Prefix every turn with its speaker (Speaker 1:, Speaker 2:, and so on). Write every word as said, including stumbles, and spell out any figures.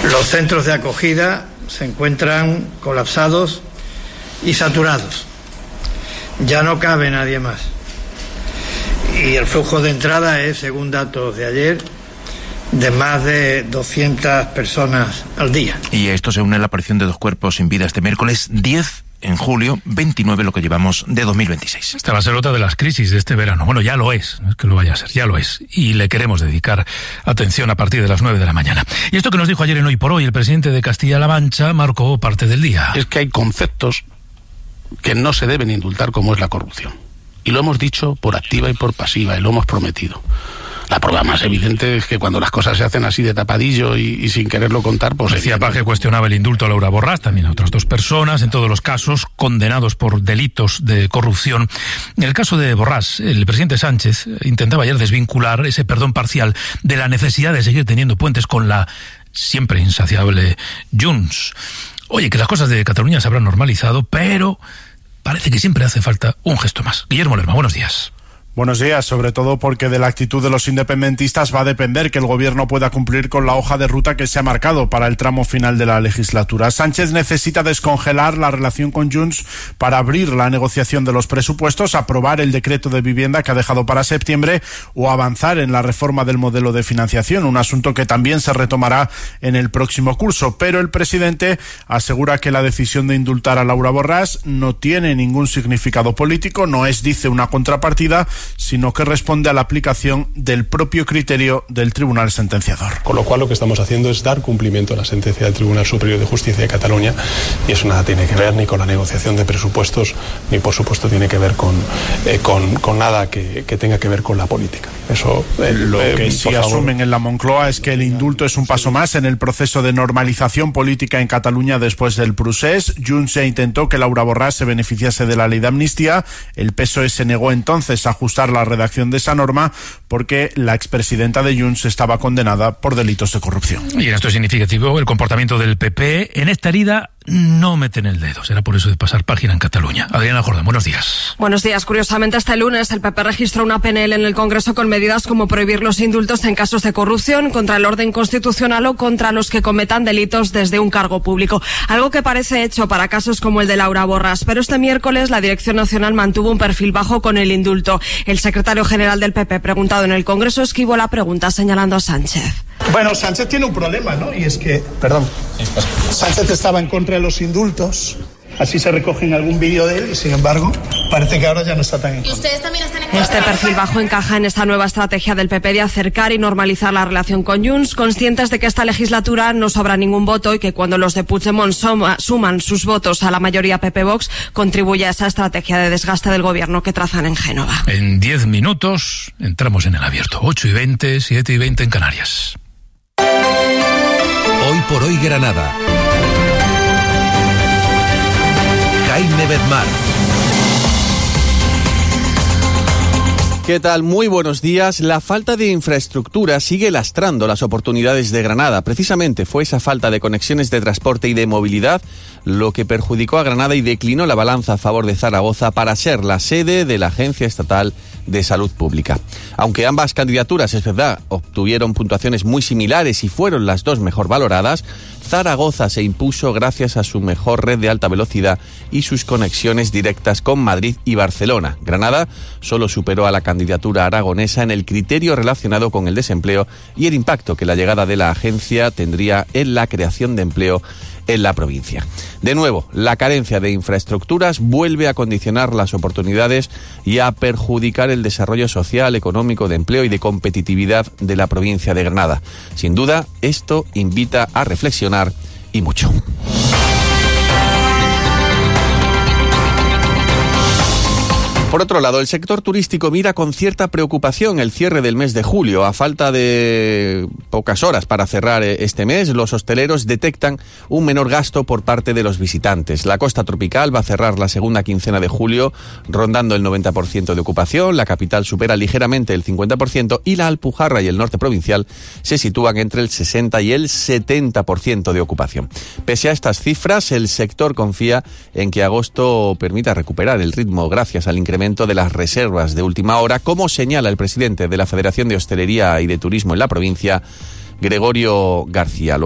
Speaker 1: Los centros de acogida se encuentran colapsados y saturados. Ya no cabe nadie más. Y el flujo de entrada es, según datos de ayer, de más de doscientas personas al día.
Speaker 2: Y esto se une a la aparición de dos cuerpos sin vida este miércoles diez en julio, veintinueve lo que llevamos de dos mil veintiséis.
Speaker 3: Esta va a ser otra de las crisis de este verano. Bueno, ya lo es, no es que lo vaya a ser, ya lo es. Y le queremos dedicar atención a partir de las nueve de la mañana. Y esto que nos dijo ayer en Hoy por Hoy el presidente de Castilla-La Mancha marcó parte del día.
Speaker 4: Es que hay conceptos que no se deben indultar, como es la corrupción. Y lo hemos dicho por activa y por pasiva, y lo hemos prometido. La prueba más evidente es que cuando las cosas se hacen así de tapadillo y, y sin quererlo contar, pues...
Speaker 3: Decía Paje cuestionaba el indulto a Laura Borràs, también a otras dos personas, en todos los casos condenados por delitos de corrupción. En el caso de Borràs, el presidente Sánchez intentaba ayer desvincular ese perdón parcial de la necesidad de seguir teniendo puentes con la siempre insaciable Junts. Oye, que las cosas de Cataluña se habrán normalizado, pero parece que siempre hace falta un gesto más. Guillermo Lerma, buenos días.
Speaker 5: Buenos días, sobre todo porque de la actitud de los independentistas va a depender que el gobierno pueda cumplir con la hoja de ruta que se ha marcado para el tramo final de la legislatura. Sánchez necesita descongelar la relación con Junts para abrir la negociación de los presupuestos, aprobar el decreto de vivienda que ha dejado para septiembre o avanzar en la reforma del modelo de financiación, un asunto que también se retomará en el próximo curso. Pero el presidente asegura que la decisión de indultar a Laura Borràs no tiene ningún significado político, no es, dice, una contrapartida, sino que responde a la aplicación del propio criterio del Tribunal Sentenciador.
Speaker 6: Con lo cual lo que estamos haciendo es dar cumplimiento a la sentencia del Tribunal Superior de Justicia de Cataluña, y eso nada tiene que ver ni con la negociación de presupuestos, ni por supuesto tiene que ver con, eh, con, con nada que, que tenga que ver con la política. Eso eh,
Speaker 5: Lo
Speaker 6: eh,
Speaker 5: que sí asumen en la Moncloa es que el indulto es un paso más en el proceso de normalización política en Cataluña después del procés. Junts ya intentó que Laura Borràs se beneficiase de la ley de amnistía. El P S O E se negó entonces a ajustar la redacción de esa norma porque la expresidenta de Junts estaba condenada por delitos de corrupción.
Speaker 3: Y en esto es significativo el comportamiento del P P. En esta herida no meten el dedo. Será por eso de pasar página en Cataluña. Adriana Jordán, buenos días.
Speaker 7: Buenos días. Curiosamente, este lunes el P P registró una P N L en el Congreso con medidas como prohibir los indultos en casos de corrupción, contra el orden constitucional o contra los que cometan delitos desde un cargo público. Algo que parece hecho para casos como el de Laura Borràs. Pero este miércoles la Dirección Nacional mantuvo un perfil bajo con el indulto. El secretario general del P P, preguntado en el Congreso, esquivó la pregunta señalando a Sánchez.
Speaker 8: Bueno, Sánchez tiene un problema, ¿no? Y es que, perdón, Sánchez estaba en contra de los indultos, así se recoge en algún vídeo de él, y sin embargo, parece que ahora ya no está tan en contra.
Speaker 7: ¿Y ustedes también están en contra? Este perfil bajo encaja en esta nueva estrategia del P P de acercar y normalizar la relación con Junts, conscientes de que esta legislatura no sobra ningún voto y que cuando los de Puigdemont suma, suman sus votos a la mayoría P P-Vox, contribuye a esa estrategia de desgaste del gobierno que trazan en Génova.
Speaker 3: En diez minutos entramos en el abierto. ocho y veinte, siete y veinte en Canarias.
Speaker 9: Hoy por Hoy Granada. Jaime Bedmar.
Speaker 10: ¿Qué tal? Muy buenos días. La falta de infraestructura sigue lastrando las oportunidades de Granada. Precisamente fue esa falta de conexiones de transporte y de movilidad lo que perjudicó a Granada y declinó la balanza a favor de Zaragoza para ser la sede de la Agencia Estatal de Salud Pública. Aunque ambas candidaturas, es verdad, obtuvieron puntuaciones muy similares y fueron las dos mejor valoradas, Zaragoza se impuso gracias a su mejor red de alta velocidad y sus conexiones directas con Madrid y Barcelona. Granada solo superó a la candidatura aragonesa en el criterio relacionado con el desempleo y el impacto que la llegada de la agencia tendría en la creación de empleo en la provincia. De nuevo, la carencia de infraestructuras vuelve a condicionar las oportunidades y a perjudicar el desarrollo social, económico, de empleo y de competitividad de la provincia de Granada. Sin duda, esto invita a reflexionar y mucho. Por otro lado, el sector turístico mira con cierta preocupación el cierre del mes de julio. A falta de pocas horas para cerrar este mes, los hosteleros detectan un menor gasto por parte de los visitantes. La costa tropical va a cerrar la segunda quincena de julio rondando el noventa por ciento de ocupación, la capital supera ligeramente el cincuenta por ciento y la Alpujarra y el norte provincial se sitúan entre el sesenta y el setenta por ciento de ocupación. Pese a estas cifras, el sector confía en que agosto permita recuperar el ritmo gracias al incremento de las reservas de última hora, como señala el presidente de la Federación de Hostelería y de Turismo en la provincia, Gregorio García.